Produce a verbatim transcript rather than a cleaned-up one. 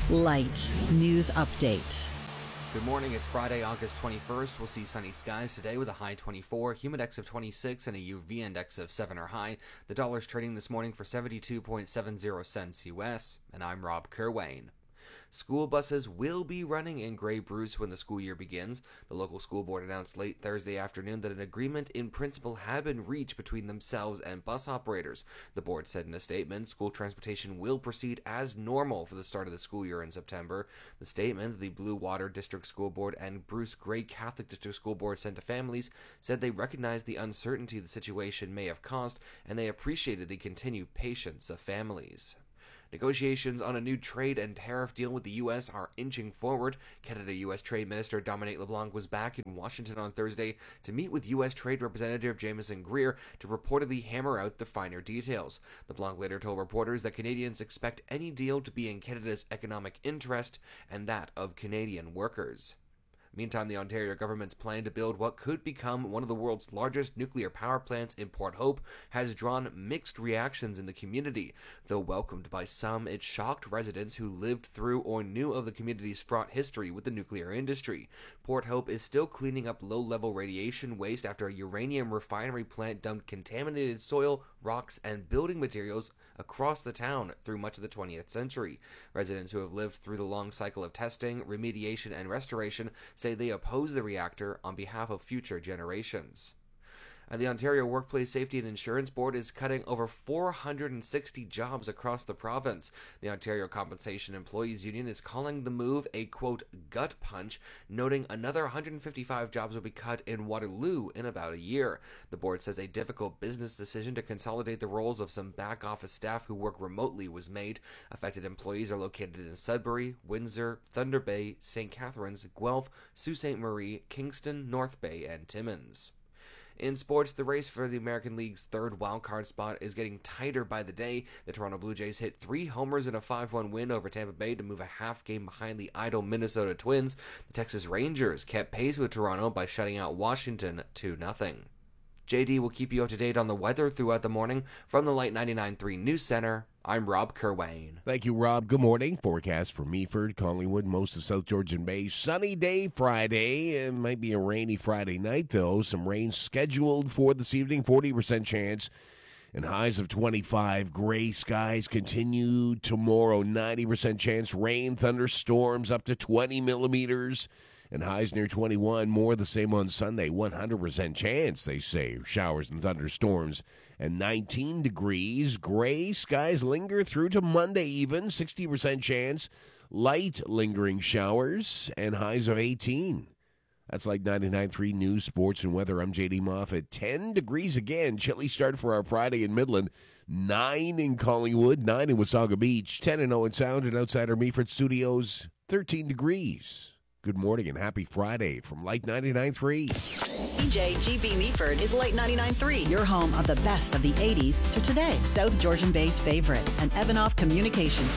Light News Update. Good morning, it's Friday, August twenty-first. We'll see sunny skies today with a high twenty-four, humidex of twenty-six, and a U V index of seven or high. The dollar's trading this morning for seventy-two point seven zero cents U S, and I'm Rob Kerwayne. School buses will be running in Grey Bruce when the school year begins. The local school board announced late Thursday afternoon that an agreement in principle had been reached between themselves and bus operators. The board said in a statement, school transportation will proceed as normal for the start of the school year in September. The statement the Blue Water District School Board and Bruce Grey Catholic District School Board sent to families said they recognized the uncertainty the situation may have caused, and they appreciated the continued patience of families. Negotiations on a new trade and tariff deal with the U S are inching forward. Canada-U S Trade Minister Dominic LeBlanc was back in Washington on Thursday to meet with U S Trade Representative Jameson Greer to reportedly hammer out the finer details. LeBlanc later told reporters that Canadians expect any deal to be in Canada's economic interest and that of Canadian workers. Meantime, the Ontario government's plan to build what could become one of the world's largest nuclear power plants in Port Hope has drawn mixed reactions in the community. Though welcomed by some, it shocked residents who lived through or knew of the community's fraught history with the nuclear industry. Port Hope is still cleaning up low-level radiation waste after a uranium refinery plant dumped contaminated soil, rocks, and building materials across the town through much of the twentieth century. Residents who have lived through the long cycle of testing, remediation, and restoration say they oppose the reactor on behalf of future generations. And the Ontario Workplace Safety and Insurance Board is cutting over four hundred sixty jobs across the province. The Ontario Compensation Employees Union is calling the move a, quote, gut punch, noting another one hundred fifty-five jobs will be cut in Waterloo in about a year. The board says a difficult business decision to consolidate the roles of some back office staff who work remotely was made. Affected employees are located in Sudbury, Windsor, Thunder Bay, Saint Catharines, Guelph, Sault Ste. Marie, Kingston, North Bay, and Timmins. In sports, the race for the American League's third wildcard spot is getting tighter by the day. The Toronto Blue Jays hit three homers in a five one win over Tampa Bay to move a half game behind the idle Minnesota Twins. The Texas Rangers kept pace with Toronto by shutting out Washington two nothing. J D will keep you up to date on the weather throughout the morning. From the Light ninety-nine point three News Center, I'm Rob Kerwayne. Thank you, Rob. Good morning. Forecast for Meaford, Collingwood, most of South Georgian Bay. Sunny day Friday. It might be a rainy Friday night, though. Some rain scheduled for this evening, forty percent chance. And highs of twenty-five. Gray skies continue tomorrow. ninety percent chance. Rain, thunderstorms up to twenty millimeters. And highs near twenty-one, more the same on Sunday. one hundred percent chance, they say, showers and thunderstorms. And nineteen degrees, gray skies linger through to Monday even. sixty percent chance, light lingering showers, and highs of eighteen. That's like ninety-nine point three News, Sports, and Weather. I'm J D Moffat. ten degrees again. Chilly start for our Friday in Midland. nine in Collingwood, nine in Wasaga Beach, ten and oh in Sound, and outside our Meaford Studios, thirteen degrees. Good morning and happy Friday from Light ninety-nine point three. C J G B Meaford is Light ninety-nine point three, your home of the best of the eighties to today. South Georgian Bay's favorites and Evanoff Communications